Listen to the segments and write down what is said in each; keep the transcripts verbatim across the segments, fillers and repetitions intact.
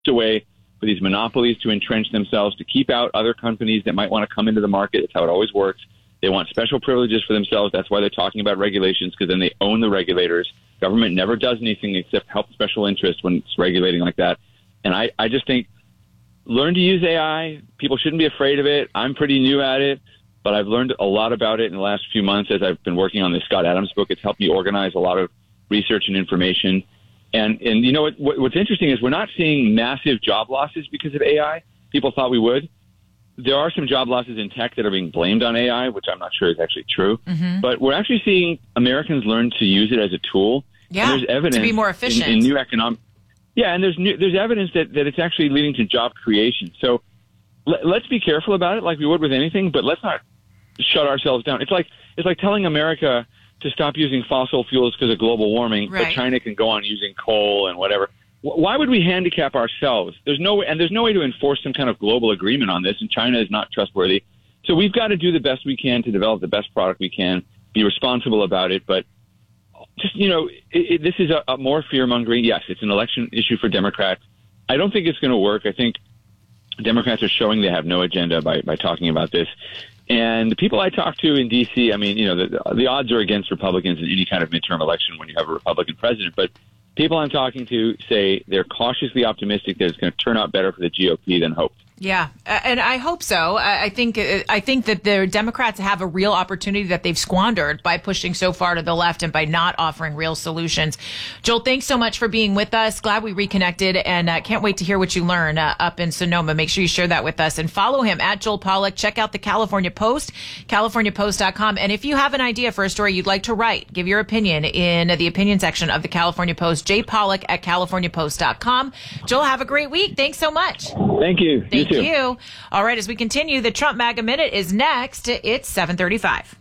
a way for these monopolies to entrench themselves, to keep out other companies that might want to come into the market. That's how it always works. They want special privileges for themselves. That's why they're talking about regulations, because then they own the regulators. Government never does anything except help special interests when it's regulating like that. And I, I just think learn to use A I. People shouldn't be afraid of it. I'm pretty new at it, but I've learned a lot about it in the last few months as I've been working on this Scott Adams book. It's helped me organize a lot of research and information. And, and you know, what, what, what's interesting is we're not seeing massive job losses because of A I. People thought we would. There are some job losses in tech that are being blamed on A I, which I'm not sure is actually true. Mm-hmm. But we're actually seeing Americans learn to use it as a tool. Yeah, and there's evidence to be more efficient. In, in new economic. Yeah, and there's new, there's evidence that, that it's actually leading to job creation. So let, let's be careful about it, like we would with anything. But let's not shut ourselves down. It's like it's like telling America to stop using fossil fuels because of global warming, right, but China can go on using coal and whatever. Why would we handicap ourselves? There's no way, and there's no way to enforce some kind of global agreement on this, and China is not trustworthy. So we've got to do the best we can to develop the best product we can, be responsible about it. But just, you know, it, it, this is a, a more fear-mongering. Yes, it's an election issue for Democrats. I don't think it's going to work. I think Democrats are showing they have no agenda by, by talking about this. And the people I talk to in D C, I mean, you know, the, the odds are against Republicans in any kind of midterm election when you have a Republican president. But people I'm talking to say they're cautiously optimistic that it's going to turn out better for the G O P than hoped. Yeah, and I hope so. I think I think that the Democrats have a real opportunity that they've squandered by pushing so far to the left and by not offering real solutions. Joel, thanks so much for being with us. Glad we reconnected, and uh, can't wait to hear what you learn uh, up in Sonoma. Make sure you share that with us and follow him at Joel Pollak. Check out the California Post, california post dot com. And if you have an idea for a story you'd like to write, give your opinion in the opinion section of the California Post. J Pollak at california post dot com. Joel, have a great week. Thanks so much. Thank you. Thank you. you. All right, as we continue, the Trump MAGA Minute is next. It's seven thirty-five.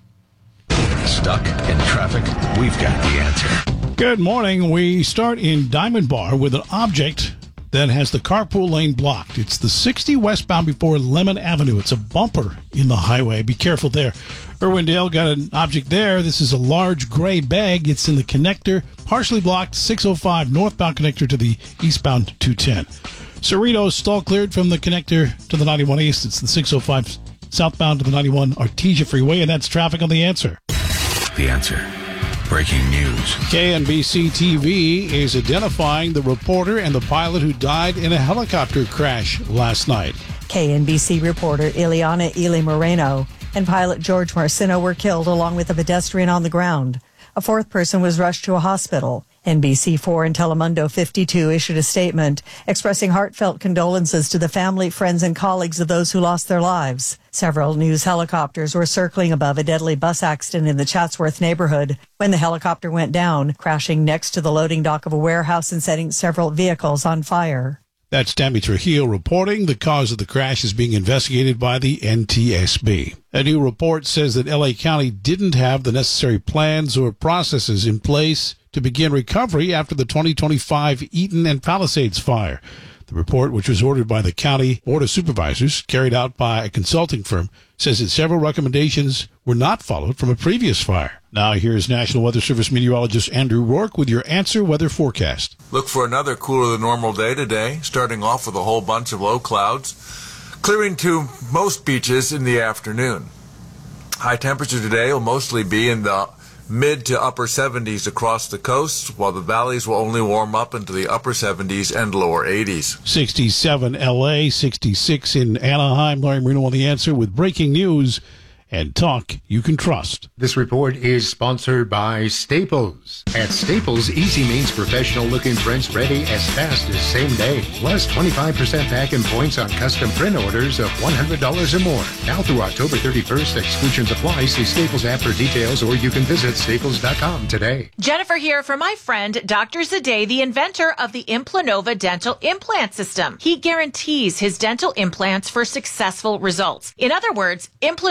Stuck in traffic? We've got the answer. Good morning. We start in Diamond Bar with an object that has the carpool lane blocked. It's the sixty westbound before Lemon Avenue. It's a bumper in the highway. Be careful there. Irwindale got an object there. This is a large gray bag. It's in the connector, partially blocked, six oh five northbound connector to the eastbound two ten. Cerritos stall cleared from the connector to the ninety-one East. It's the six oh five southbound to the ninety-one Artesia Freeway, and that's traffic on The Answer. The Answer. Breaking news. K N B C T V is identifying the reporter and the pilot who died in a helicopter crash last night. K N B C reporter Ileana Ely Moreno and pilot George Marcino were killed along with a pedestrian on the ground. A fourth person was rushed to a hospital. N B C four and Telemundo fifty-two issued a statement expressing heartfelt condolences to the family, friends, and colleagues of those who lost their lives. Several news helicopters were circling above a deadly bus accident in the Chatsworth neighborhood when the helicopter went down, crashing next to the loading dock of a warehouse and setting several vehicles on fire. That's Tammy Trujillo reporting. The cause of the crash is being investigated by the N T S B. A new report says that L A County didn't have the necessary plans or processes in place to begin recovery after the twenty twenty-five Eaton and Palisades fire. The report, which was ordered by the County Board of Supervisors, carried out by a consulting firm, says that several recommendations were not followed from a previous fire. Now here's National Weather Service meteorologist Andrew Rourke with your Answer Weather forecast. Look for another cooler than normal day today, starting off with a whole bunch of low clouds, clearing to most beaches in the afternoon. High temperature today will mostly be in the mid to upper seventies across the coast, while the valleys will only warm up into the upper seventies and lower eighties. sixty-seven L A, sixty-six in Anaheim. Larry Marino on The Answer with breaking news and talk you can trust. This report is sponsored by Staples. At Staples, easy means professional-looking prints ready as fast as same day. Plus twenty-five percent back in points on custom print orders of one hundred dollars or more. Now through October thirty-first, exclusions apply. See Staples app for details, or you can visit staples dot com today. Jennifer here for my friend Doctor Zade, the inventor of the Implanova dental implant system. He guarantees his dental implants for successful results. In other words, Implanova dental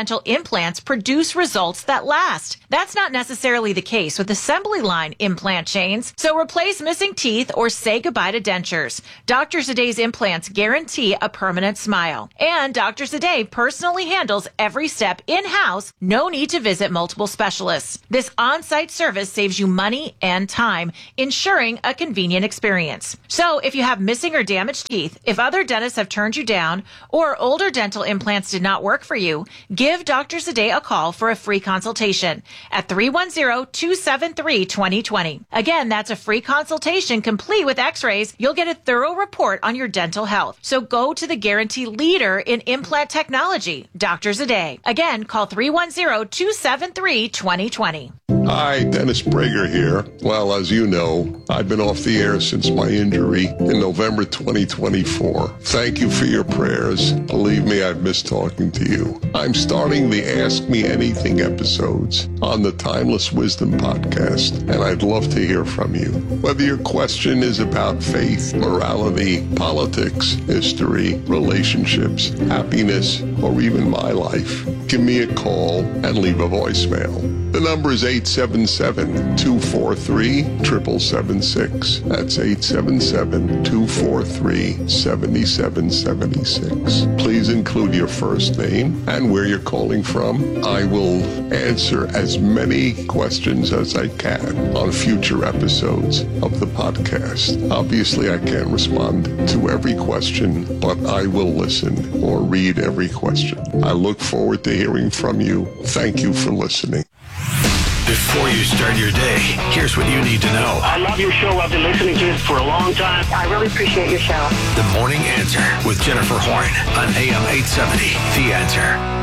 dental implants produce results that last. That's not necessarily the case with assembly line implant chains, so replace missing teeth or say goodbye to dentures. Doctor Zaday's implants guarantee a permanent smile. And Doctor Zaday personally handles every step in-house, no need to visit multiple specialists. This on-site service saves you money and time, ensuring a convenient experience. So if you have missing or damaged teeth, if other dentists have turned you down, or older dental implants did not work for you, give Doctor Zaday a call for a free consultation at three one zero, two seven three, two zero two zero. Again, that's a free consultation complete with x-rays. You'll get a thorough report on your dental health. So go to the guarantee leader in implant technology, Doctor Zaday. Again, call three one zero, two seven three, two zero two zero. Hi, Dennis Prager here. Well, as you know, I've been off the air since my injury in November twenty twenty-four. Thank you for your prayers. Believe me, I've missed talking to you. I'm starting the Ask Me Anything episodes on the Timeless Wisdom podcast, and I'd love to hear from you. Whether your question is about faith, morality, politics, history, relationships, happiness, or even my life, give me a call and leave a voicemail. The number is eight seven seven, two four three, seven seven seven six. That's eight seven seven, two four three, seven seven seven six. Please include your first name and where you're calling from. I will answer as many questions as I can on future episodes of the podcast. Obviously, I can't respond to every question, but I will listen or read every question. I look forward to hearing from you. Thank you for listening. Before you start your day, here's what you need to know. I love your show. I've been listening to it for a long time. I really appreciate your show. The Morning Answer with Jennifer Horn on A M eight seventy. The Answer.